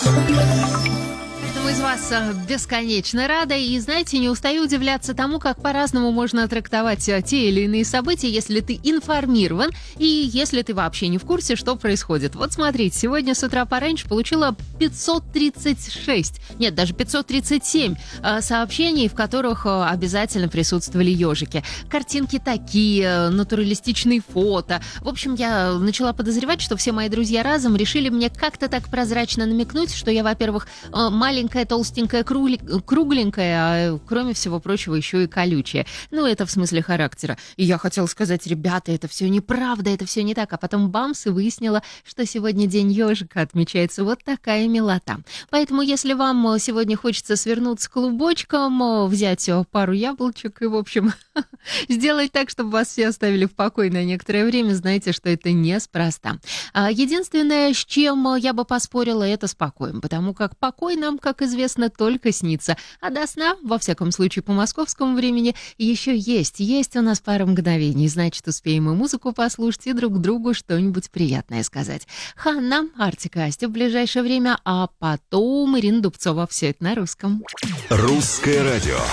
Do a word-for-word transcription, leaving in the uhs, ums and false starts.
Каждому из вас э, бесконечно рада. И, знаете, не устаю удивляться тому, как по-разному можно трактовать э, те или иные события, если ты информирован и если ты вообще не в курсе, что происходит. Вот смотрите, сегодня с утра пораньше получила пятьсот тридцать шесть, нет, даже пятьсот тридцать семь э, сообщений, в которых э, обязательно присутствовали ежики. Картинки такие, э, натуралистичные фото. В общем, я начала подозревать, что все мои друзья разом решили мне как-то так прозрачно намекнуть, что я, во-первых, э, маленькая, толстенькая, кругли- кругленькая, а кроме всего прочего еще и колючая. Ну, это в смысле характера. И я хотела сказать: ребята, это все неправда, это все не так. А потом бамс, и выяснила, что сегодня день ежика отмечается. Вот такая милота. Поэтому, если вам сегодня хочется свернуться клубочком, взять пару яблочек и, в общем, сделать так, чтобы вас все оставили в покое на некоторое время, знаете, что это неспроста. Единственное, с чем я бы поспорила, это с покоем, потому как покой нам, как известно, только снится. А до сна, во всяком случае, по московскому времени, еще есть. Есть у нас пара мгновений. Значит, успеем и музыку послушать, и друг другу что-нибудь приятное сказать. Ханна, Артик и Асти в ближайшее время, а потом Ирина Дубцова. Все это на русском. Русское радио.